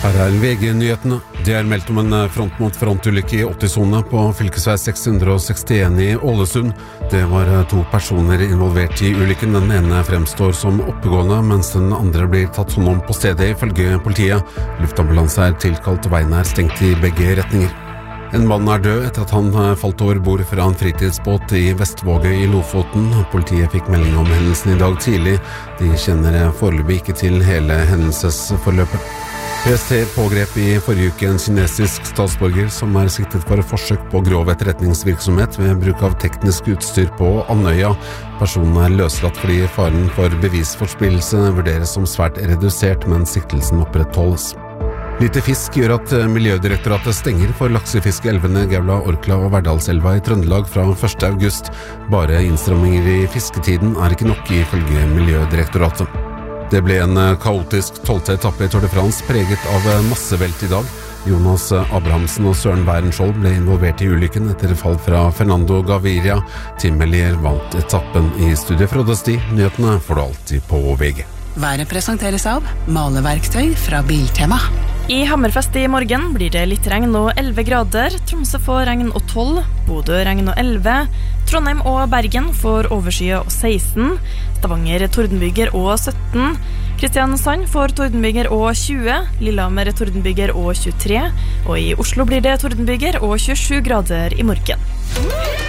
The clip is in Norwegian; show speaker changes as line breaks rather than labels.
Her VG-nyhetene. Det meldt om en front-mot-front-ulykke I 80-sone på fylkesvei 661 I Ålesund. Det var 2 personer involvert I ulykken. Den ene fremstår som oppegående, mens den andre blir tatt hånd om på stedet ifølge politiet. Luftambulanse tilkalt, og veien stengt I begge retninger. En mann død etter at han falt over bord fra en fritidsbåt I Vestvåge I Lofoten. Politiet fikk melding om hendelsen I dag tidlig. De kjenner foreløpig ikke til hele hendelsesforløpet. PST pågrep I forrige uke en kinesisk statsborger som siktet for forsøk på grov etterretningsvirksomhet ved bruk av teknisk utstyr på Andøya. Personen løslatt fordi faren for bevisforspillelse vurderes som svært redusert, men siktelsen opprettholdes. Lite fisk gjør at Miljødirektoratet stenger for laksefiske-elvene Gaula, Orkla og Verdalselva I Trøndelag fra 1. august. Bare innstramminger I fisketiden ikke nok ifølge Miljødirektoratet. Det ble en kaotisk 12. etappe I Tour de France preget av massevelt I dag. Jonas Abrahamsen og Søren Bærenskjold ble involvert I ulykken etter fall fra Fernando Gaviria. Tim Melier vant etappen I studiet Frode Sti. Nyhetene får du alltid på VG.
Været presenteres av maleverktøy fra Biltema.
I Hammerfest I morgen blir det litt regn og 11 grader. Tromsø får regn og 12, Bodø regn og 11, Trondheim og Bergen får overskye og 16, Stavanger tordenbyger og 17, Kristiansand får tordenbyger og 20, Lillehammer tordenbyger og 23, og I Oslo blir det tordenbyger og 27 grader I morgen.